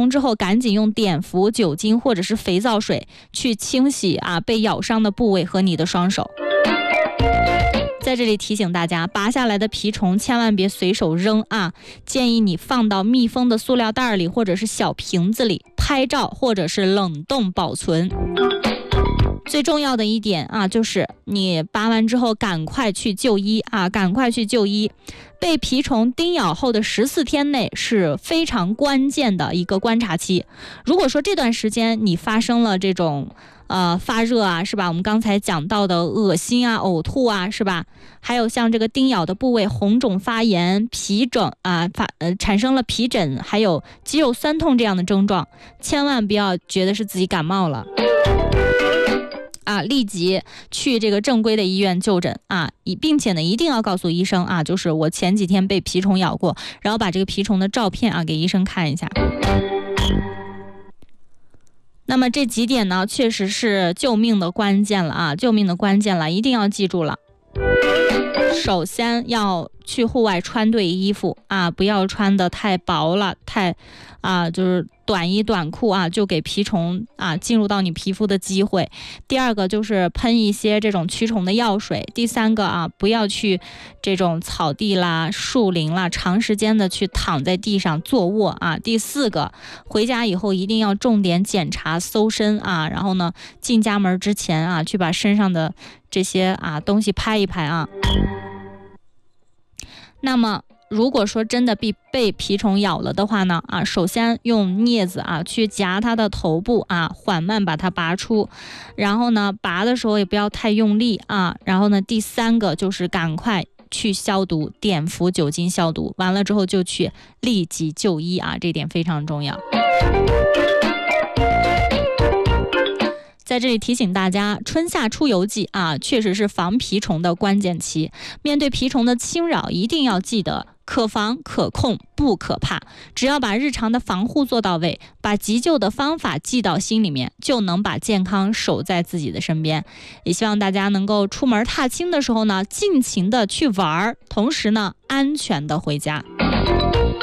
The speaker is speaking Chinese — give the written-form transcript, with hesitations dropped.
之后赶紧用碘伏、酒精或者是肥皂水去清洗被咬伤的部位和你的双手。在这里提醒大家，拔下来的蜱虫千万别随手扔建议你放到密封的塑料袋里或者是小瓶子里拍照或者是冷冻保存。最重要的一点就是你拔完之后赶快去就医赶快去就医。被蜱虫叮咬后的14天内是非常关键的一个观察期。如果说这段时间你发生了这种发热是吧？我们刚才讲到的恶心呕吐是吧？还有像这个叮咬的部位红肿发炎、皮疹产生了皮疹，还有肌肉酸痛这样的症状，千万不要觉得是自己感冒了。立即去这个正规的医院就诊并且呢一定要告诉医生就是我前几天被蜱虫咬过，然后把这个蜱虫的照片给医生看一下。那么这几点呢确实是救命的关键了救命的关键了，一定要记住了。首先要去户外穿对衣服不要穿得太薄了，太就是短衣短裤就给蜱虫进入到你皮肤的机会。第二个就是喷一些这种驱虫的药水。第三个不要去这种草地啦、树林啦长时间的去躺在地上坐卧第四个，回家以后一定要重点检查搜身然后呢进家门之前去把身上的这些东西拍一拍那么如果说真的被蜱虫咬了的话呢首先用镊子去夹它的头部缓慢把它拔出，然后呢拔的时候也不要太用力然后呢第三个就是赶快去消毒，碘伏、酒精消毒，完了之后就去立即就医这点非常重要。在这里提醒大家，春夏出游季确实是防蜱虫的关键期。面对蜱虫的侵扰，一定要记得可防可控不可怕，只要把日常的防护做到位，把急救的方法记到心里面，就能把健康守在自己的身边。也希望大家能够出门踏青的时候呢，尽情的去玩，同时呢安全的回家。